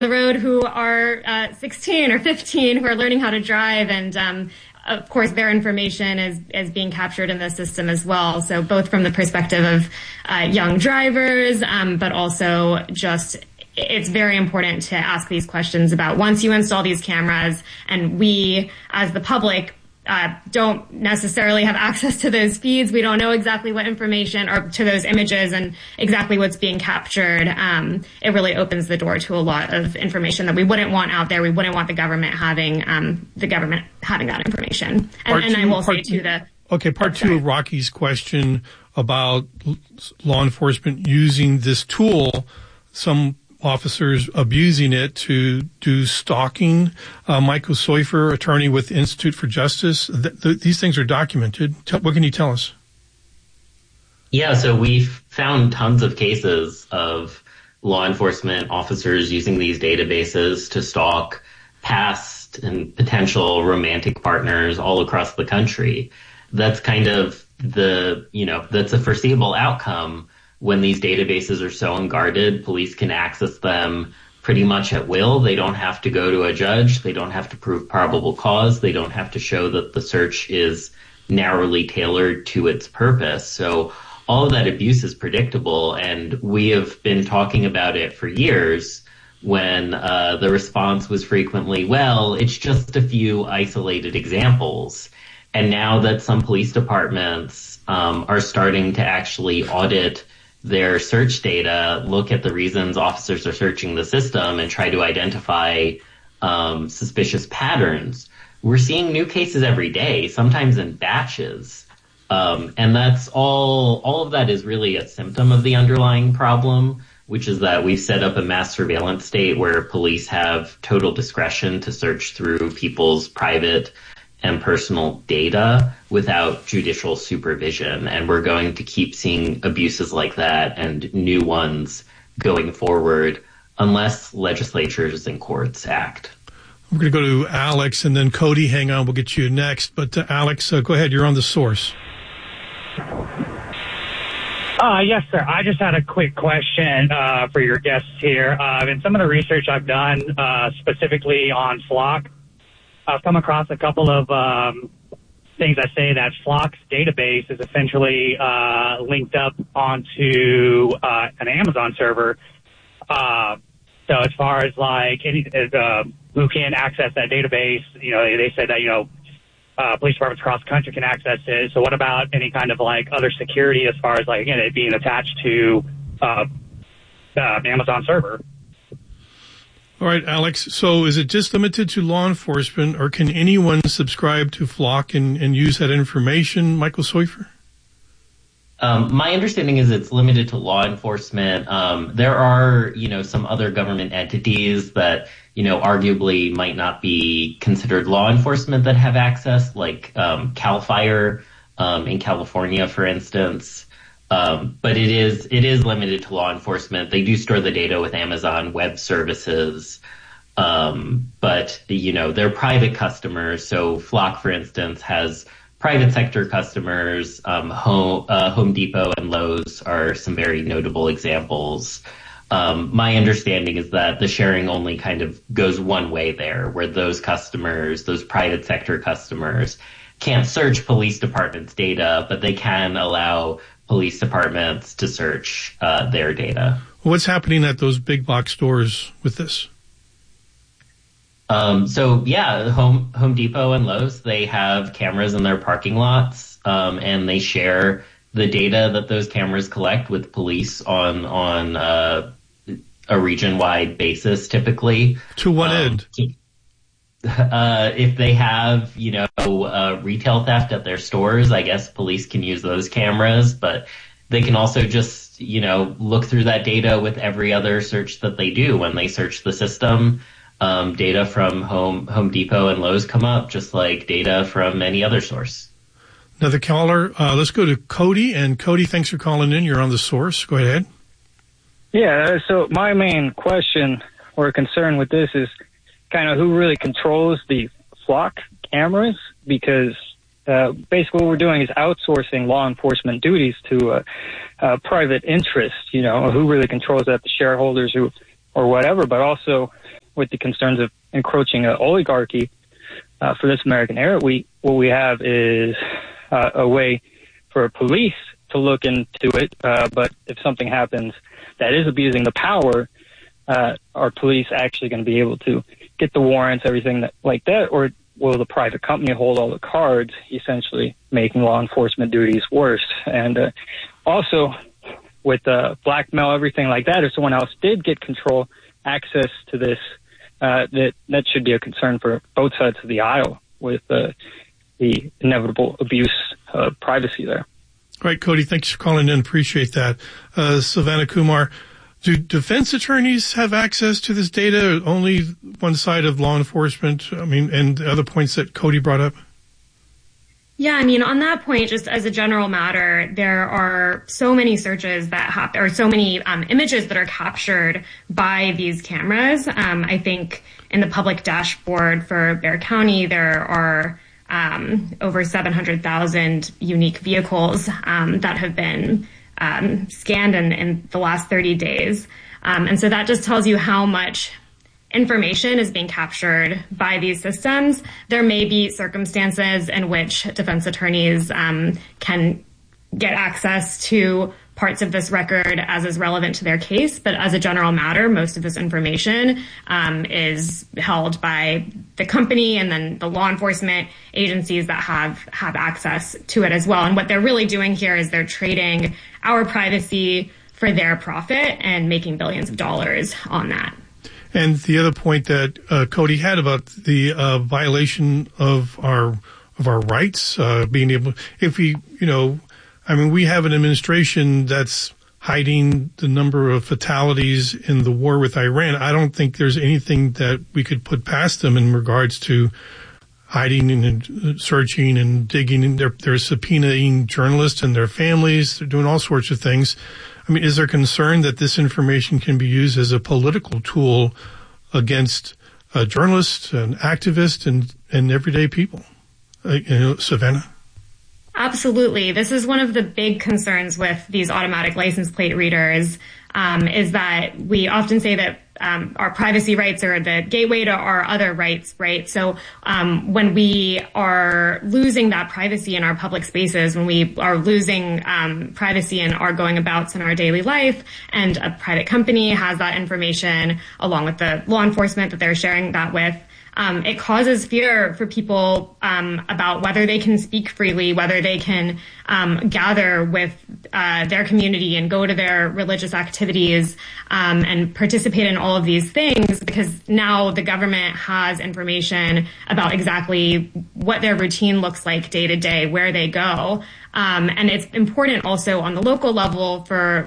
the road who are 16 or 15 who are learning how to drive, and of course their information is being captured in the system as well. So both from the perspective of young drivers, but also just it's very important to ask these questions about once you install these cameras, and we as the public don't necessarily have access to those feeds. We don't know exactly what information or to those images and exactly what's being captured. It really opens the door to a lot of information that we wouldn't want out there. We wouldn't want the government having that information. And I will say too that. Okay, part two of Rocky's question about law enforcement using this tool. Some officers abusing it to do stalking. Michael Seufer, attorney with the Institute for Justice. These things are documented. What can you tell us? Yeah, so we've found tons of cases of law enforcement officers using these databases to stalk past and potential romantic partners all across the country. That's kind of that's a foreseeable outcome. When these databases are so unguarded, police can access them pretty much at will. They don't have to go to a judge. They don't have to prove probable cause. They don't have to show that the search is narrowly tailored to its purpose. So all of that abuse is predictable, and we have been talking about it for years when the response was frequently, well, it's just a few isolated examples. And now that some police departments are starting to actually audit their search data, look at the reasons officers are searching the system, and try to identify suspicious patterns, we're seeing new cases every day, sometimes in batches. And that's all of that is really a symptom of the underlying problem, which is that we've set up a mass surveillance state where police have total discretion to search through people's private and personal data without judicial supervision. And we're going to keep seeing abuses like that and new ones going forward unless legislatures and courts act. We're going to go to Alex and then Cody. Hang on, we'll get you next. But Alex, go ahead. You're on The Source. Yes, sir. I just had a quick question for your guests here. In some of the research I've done specifically on Flock, I've come across a couple of things that say that Flock's database is essentially linked up onto an Amazon server. So as far as like who can access that database, they said that police departments across the country can access it. So what about any kind of like other security as far as like again it being attached to the Amazon server? All right, Alex. So is it just limited to law enforcement, or can anyone subscribe to Flock and use that information? Michael Seufer? My understanding is it's limited to law enforcement. There are, some other government entities that, arguably might not be considered law enforcement that have access, like CAL FIRE in California, for instance. But it is limited to law enforcement. They do store the data with Amazon Web Services. But, they're private customers. So Flock, for instance, has private sector customers. Home Depot and Lowe's are some very notable examples. My understanding is that the sharing only kind of goes one way there, where those customers, those private sector customers, can't search police departments' data, but they can allow police departments to search their data. What's happening at those big box stores with this? Home Depot and Lowe's, they have cameras in their parking lots, and they share the data that those cameras collect with police on a region-wide basis, typically. To what end? If they have, retail theft at their stores, I guess police can use those cameras, but they can also just, look through that data with every other search that they do when they search the system. Data from Home Depot and Lowe's come up, just like data from any other source. Another caller. Let's go to Cody. And Cody, thanks for calling in. You're on The Source. Go ahead. Yeah, so my main question or concern with this is kind of who really controls the Flock cameras, because basically what we're doing is outsourcing law enforcement duties to private interest. Who really controls that? The shareholders who or whatever, but also with the concerns of encroaching oligarchy for this American era, what we have is a way for police to look into it. But if something happens that is abusing the power, are police actually going to be able to get the warrants, everything like that, or will the private company hold all the cards, essentially making law enforcement duties worse? And also, with blackmail, everything like that, if someone else did get access to this, that should be a concern for both sides of the aisle with the inevitable abuse of privacy there. Right, Cody, thanks for calling in. Appreciate that. Savannah Kumar, do defense attorneys have access to this data, or only one side of law enforcement? I mean, and the other points that Cody brought up? Yeah, I mean, on that point, just as a general matter, there are so many searches that happen, or so many images that are captured by these cameras. I think in the public dashboard for Bexar County, there are over 700,000 unique vehicles that have been scanned in the last 30 days. And so that just tells you how much information is being captured by these systems. There may be circumstances in which defense attorneys can get access to parts of this record as is relevant to their case, but as a general matter, most of this information is held by the company and then the law enforcement agencies that have access to it as well. And what they're really doing here is they're trading our privacy for their profit and making billions of dollars on that. And the other point that Cody had about the violation of our rights, being able, if we, I mean, we have an administration that's hiding the number of fatalities in the war with Iran. I don't think there's anything that we could put past them in regards to hiding and searching and digging. And they're subpoenaing journalists and their families. They're doing all sorts of things. I mean, is there concern that this information can be used as a political tool against journalists and activists and everyday people? Savannah? Absolutely. This is one of the big concerns with these automatic license plate readers, is that we often say that our privacy rights are the gateway to our other rights, right? So when we are losing that privacy in our public spaces, when we are losing privacy in our going abouts in our daily life, and a private company has that information along with the law enforcement that they're sharing that with, it causes fear for people about whether they can speak freely, whether they can gather with their community and go to their religious activities and participate in all of these things, because now the government has information about exactly what their routine looks like day to day, where they go. And it's important also on the local level for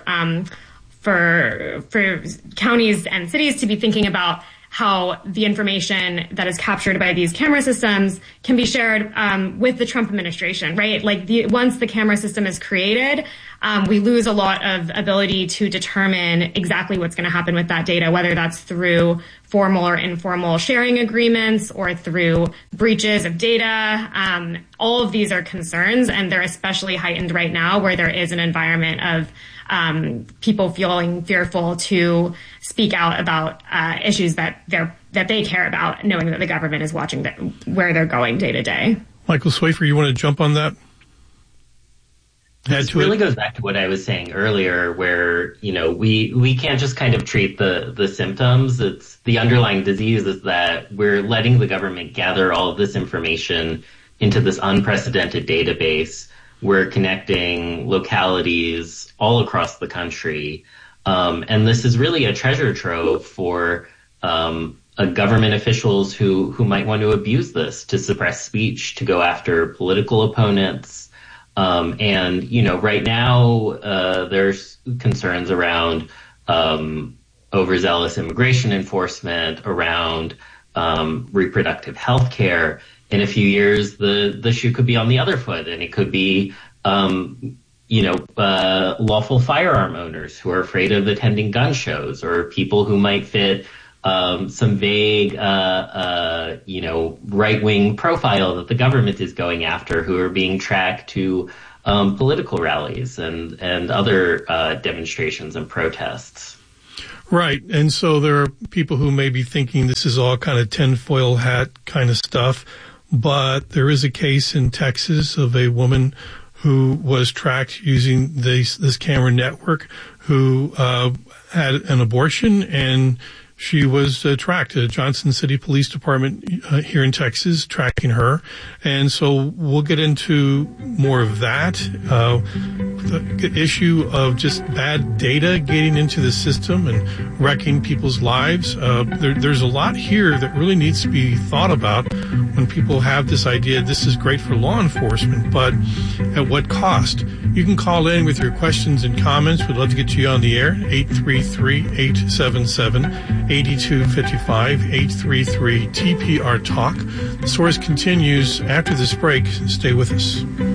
counties and cities to be thinking about how the information that is captured by these camera systems can be shared with the Trump administration, right? Like once the camera system is created, we lose a lot of ability to determine exactly what's going to happen with that data, whether that's through formal or informal sharing agreements or through breaches of data. All of these are concerns, and they're especially heightened right now where there is an environment of people feeling fearful to speak out about issues that they care about, knowing that the government is watching where they're going day to day. Michael Swafer, you want to jump on that? This really goes back to what I was saying earlier, where we can't just kind of treat the symptoms. It's the underlying disease is that we're letting the government gather all of this information into this unprecedented database. We're connecting localities all across the country. And this is really a treasure trove for government officials who might want to abuse this to suppress speech, to go after political opponents. And right now, there's concerns around overzealous immigration enforcement, around reproductive health care. In a few years, the shoe could be on the other foot, and it could be, lawful firearm owners who are afraid of attending gun shows, or people who might fit some vague, right-wing profile that the government is going after, who are being tracked to political rallies and other demonstrations and protests. Right. And so there are people who may be thinking this is all kind of tinfoil hat kind of stuff. But there is a case in Texas of a woman who was tracked using this camera network who had an abortion, and she was tracked. Johnson City Police Department here in Texas tracking her. And so we'll get into more of that. The issue of just bad data getting into the system and wrecking people's lives. There's a lot here that really needs to be thought about when people have this idea this is great for law enforcement, but at what cost? You can call in with your questions and comments. We'd love to get you on the air. 833-877-8255, 833-TPR-TALK. The Source continues after this break. Stay with us.